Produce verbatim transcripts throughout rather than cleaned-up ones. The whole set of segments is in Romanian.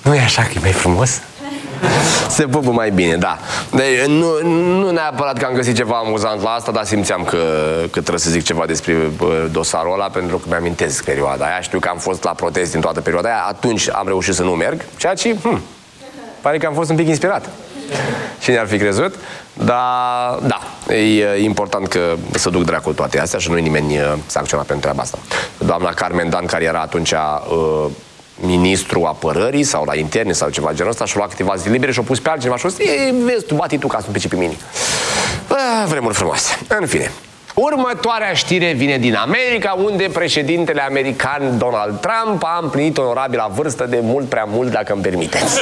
Nu e așa că e mai frumos? Se pupă mai bine, da. Deci, nu, nu neapărat că am găsit ceva amuzant la asta, dar simțeam că, că trebuie să zic ceva despre dosarul ăla, pentru că mi-amintesc perioada aia. Știu că am fost la protest din toată perioada aia, atunci am reușit să nu merg, ceea ce, hm, pare că am fost un pic inspirat. Cine ar fi crezut? Dar, da, e important că să duc dracu toate astea și nu-i nimeni sancționat pentru treaba asta. Doamna Carmen Dan, care era atunci uh, ministru apărării sau la interne sau ceva genul ăsta, și-a luat câteva zile libere și-a pus pe altceva și-a spus, vezi, tu bati tu ca să nu pici pe mine. Ah, vremuri frumoase. În fine. Următoarea știre vine din America, unde președintele american Donald Trump a împlinit onorabila vârstă de mult prea mult, dacă îmi permiteți.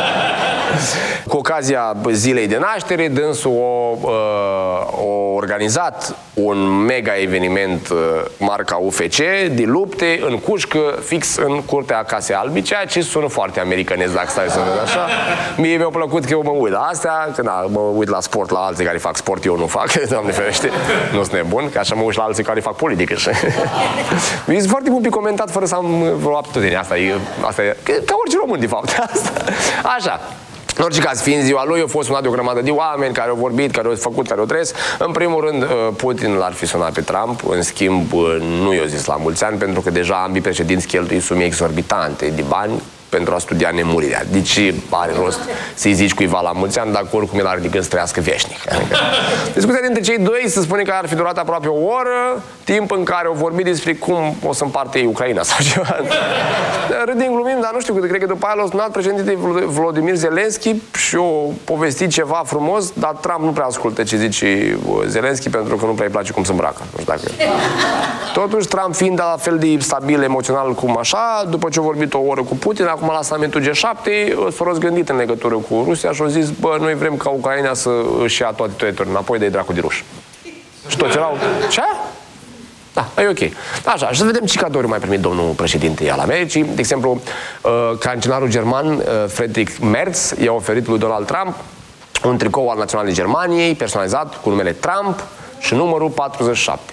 Cu ocazia zilei de naștere, dânsul o, o organizat un mega eveniment marca U F C de lupte în cușcă, fix în curtea Casei Albe, ceea ce sună foarte americanez, dacă stai să vezi așa. Mie mi-a plăcut că eu mă uit la astea, că na, mă uit la sport, la alții care fac sport, eu nu fac, Doamne ferește, nu sunt nebun, că așa mă uit la alții care fac politică. Mi e foarte mult comentat fără să am vreo aptitudine. Asta e, asta e ca orice român, de fapt. Asta. Așa. În orice caz, fiind ziua lui, a fost sunat de o grămadă de oameni care au vorbit, care au făcut, care au trăiesc. În primul rând, Putin l-ar fi sunat pe Trump. În schimb, nu i-a zis la mulți ani, pentru că deja ambii președinți cheltuie sume exorbitante de bani pentru a studia nemurirea. Deci are rost să-i zici cuiva la mulți ani, dacă oricum el are de gând să trăiască veșnic. Adică, discuția dintre cei doi se spune că ar fi durat aproape o oră, timp în care au vorbit despre cum o să împarte ei Ucraina sau ceva. Râdim, glumim, dar nu știu, cred că după aia l-a sunat președintele Volodymyr Zelensky și o povestit ceva frumos, dar Trump nu prea ascultă ce zice Zelensky, pentru că nu prea îi place cum se îmbracă. Nu știu dacă... Totuși, Trump fiind la fel de stabil emoțional cum așa, după ce a vorbit o oră cu Putin, acum la summitul G șapte s-a răzgândit în legătură cu Rusia și a zis, bă, noi vrem ca Ucraina să își ia toate teritoriile înapoi, de dracu de ruși. Și toți erau, ce? Da, e ok. Așa, și să vedem ce cadouri mai primit domnul președinte al Americii. De exemplu, uh, cancelarul german, uh, Friedrich Merz, i-a oferit lui Donald Trump un tricou al Naționalei Germaniei, personalizat cu numele Trump și numărul patruzeci și șapte.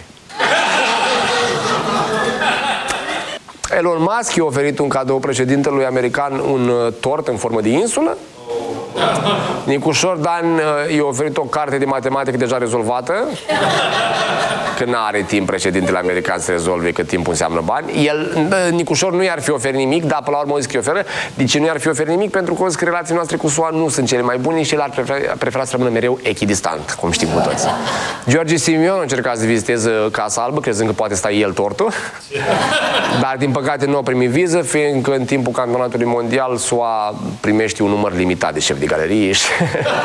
Elon Musk i-a oferit un cadou președintelui american, un uh, tort în formă de insulă. Nicușor Dan uh, i-a oferit o carte de matematică deja rezolvată, că n-are timp președintele american să rezolve, că timpul înseamnă bani. El, uh, Nicușor nu i-ar fi oferit nimic, dar până la urmă o zis că i oferă. De ce nu i-ar fi oferit nimic? Pentru că o zis că relațiile noastre cu S U A nu sunt cele mai bune și el ar prefera, prefera să rămână mereu echidistant, cum știm cu toți. George Simion a încercat să viziteze Casa Albă, crezând că poate sta el tortul, dar din păcate nu a primit viză, fiindcă în timpul campionatului mondial S U A primește un număr limitat de șefi de galerie. Și...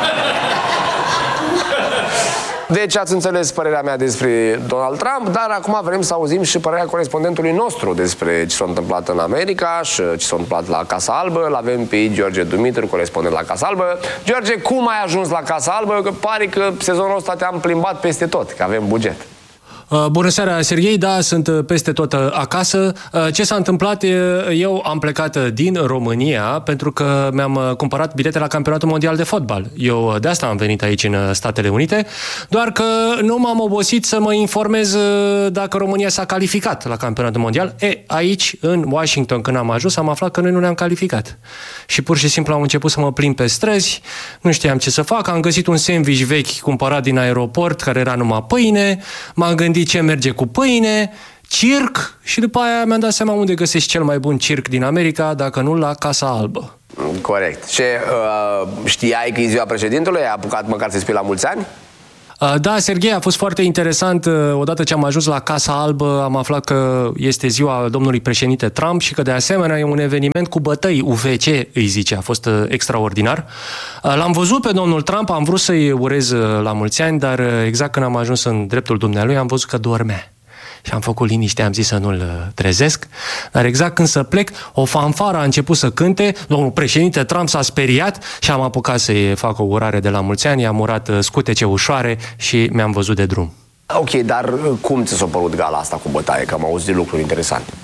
Deci ați înțeles părerea mea despre Donald Trump, dar acum vrem să auzim și părerea corespondentului nostru despre ce s-a întâmplat în America și ce s-a întâmplat la Casa Albă. L-avem pe George Dumitru, corespondent la Casa Albă. George, cum ai ajuns la Casa Albă? Că pare că sezonul ăsta te-am plimbat peste tot, că avem buget. Bună seara, Serghei, da, sunt peste tot acasă. Ce s-a întâmplat? Eu am plecat din România pentru că mi-am cumpărat bilete la campionatul mondial de fotbal. Eu de asta am venit aici în Statele Unite, doar că nu m-am obosit să mă informez dacă România s-a calificat la campionatul mondial. E, aici, în Washington, când am ajuns, am aflat că noi nu ne-am calificat. Și pur și simplu am început să mă plimb pe străzi, nu știam ce să fac, am găsit un sandwich vechi cumpărat din aeroport, care era numai pâine, m-am gândit ce merge cu pâine, circ, și după aia mi-am dat seama unde găsești cel mai bun circ din America, dacă nu la Casa Albă. Corect. Și uh, știai că e ziua președintelui? Ai apucat măcar să-i spui la mulți ani? Da, Serghei, a fost foarte interesant. Odată ce am ajuns la Casa Albă, am aflat că este ziua domnului președinte Trump și că de asemenea e un eveniment cu bătăi U F C, îi zice. A fost extraordinar. L-am văzut pe domnul Trump, am vrut să-i urez la mulți ani, dar exact când am ajuns în dreptul dumnealui, am văzut că dormea. Și am făcut liniște, am zis să nu-l trezesc, dar exact când să plec, o fanfară a început să cânte, domnul președinte Trump s-a speriat și am apucat să-i fac o urare de la mulți ani, i-am urat scutece ușoare și mi-am văzut de drum. Ok, dar cum ți s-a părut gala asta cu bătaie? Că am auzit de lucruri interesante.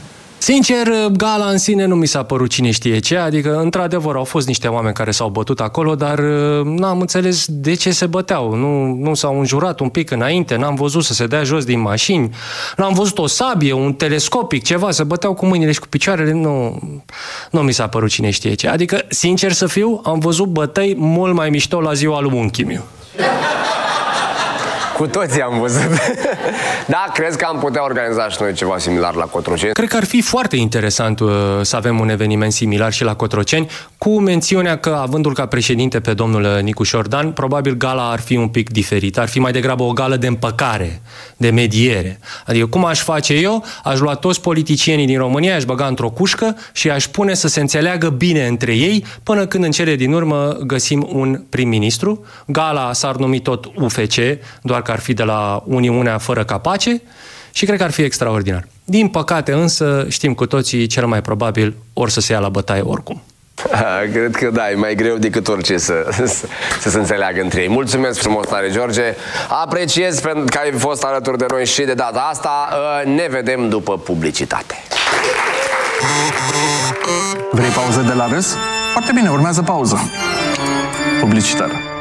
Sincer, gala în sine nu mi s-a părut cine știe ce, adică, într-adevăr, au fost niște oameni care s-au bătut acolo, dar n-am înțeles de ce se băteau. Nu, nu s-au înjurat un pic înainte, n-am văzut să se dea jos din mașini, n-am văzut o sabie, un telescopic, ceva, se băteau cu mâinile și cu picioarele, nu, nu mi s-a părut cine știe ce. Adică, sincer să fiu, am văzut bătăi mult mai mișto la ziua lui unchiul meu. Cu toții am văzut. Da, crezi că am putea organiza și noi ceva similar la Cotroceni? Cred că ar fi foarte interesant uh, să avem un eveniment similar și la Cotroceni, cu mențiunea că, avându-l ca președinte pe domnul Nicu Șordan, probabil gala ar fi un pic diferită. Ar fi mai degrabă o gală de împăcare, de mediere. Adică cum aș face eu? Aș lua toți politicienii din România, aș băga într-o cușcă și aș pune să se înțeleagă bine între ei, până când în cele din urmă găsim un prim-ministru. Gala s-ar numi tot U F C, doar că ar fi de la Uniunea Fără Capace și cred că ar fi extraordinar. Din păcate însă știm cu toții cel mai probabil or să se ia la bătaie oricum. Cred că da, e mai greu decât orice să, să, să se înțeleagă între ei. Mulțumesc frumos tare, George. Apreciez pentru că ai fost alături de noi și de data asta. Ne vedem după publicitate. Vrei pauză de la râs? Foarte bine, urmează pauză publicitară.